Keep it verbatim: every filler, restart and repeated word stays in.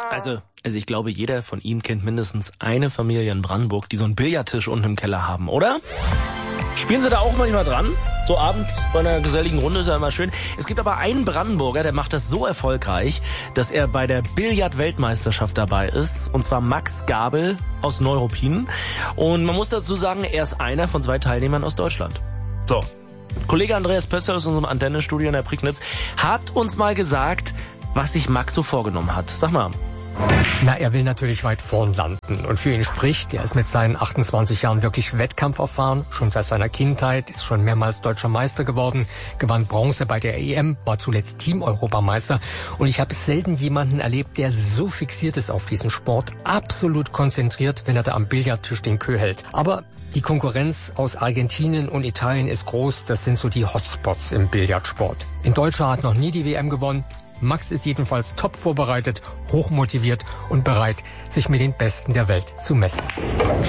Also, also ich glaube, jeder von Ihnen kennt mindestens eine Familie in Brandenburg, die so einen Billardtisch unten im Keller haben, oder? Spielen Sie da auch manchmal dran? So abends bei einer geselligen Runde ist ja immer schön. Es gibt aber einen Brandenburger, der macht das so erfolgreich, dass er bei der Billard-Weltmeisterschaft dabei ist. Und zwar Max Gabel aus Neuruppin. Und man muss dazu sagen, er ist einer von zwei Teilnehmern aus Deutschland. So. Kollege Andreas Pössl aus unserem Antenne-Studio in der Prignitz hat uns mal gesagt, was sich Max so vorgenommen hat. Sag mal. Na, er will natürlich weit vorn landen. Und für ihn spricht, er ist mit seinen achtundzwanzig Jahren wirklich Wettkampf erfahren, schon seit seiner Kindheit, ist schon mehrmals deutscher Meister geworden, gewann Bronze bei der E M, war zuletzt Team-Europameister. Und ich habe selten jemanden erlebt, der so fixiert ist auf diesen Sport, absolut konzentriert, wenn er da am Billardtisch den Queue hält. Aber die Konkurrenz aus Argentinien und Italien ist groß, das sind so die Hotspots im Billardsport. In Deutschland hat noch nie die W M gewonnen. Max ist jedenfalls top vorbereitet, hochmotiviert und bereit, sich mit den Besten der Welt zu messen.